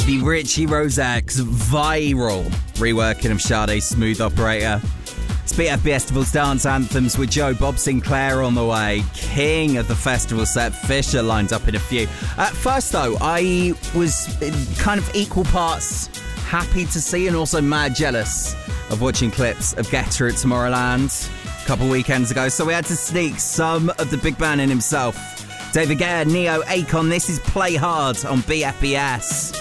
be Richie Rosek's viral reworking of Sade's Smooth Operator. It's BFB Festival's dance anthems with Joe Bob Sinclair on the way. King of the festival set, Fisher lined up in a few. At first, though, I was kind of equal parts happy to see and also mad jealous of watching clips of Guetta at Tomorrowland a couple weekends ago. So we had to sneak some of the big man in himself. David Guetta, Neo, Akon. This is Play Hard on BFBS.